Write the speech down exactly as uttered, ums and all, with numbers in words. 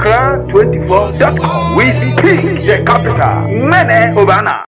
accra twenty-four dot com. We see the capital. Mene Obana.